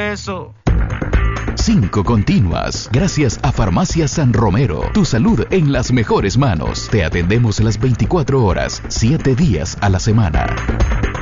eso. 5 continuas. Gracias a Farmacia San Romero. Tu salud en las mejores manos. Te atendemos las 24 horas, 7 días a la semana.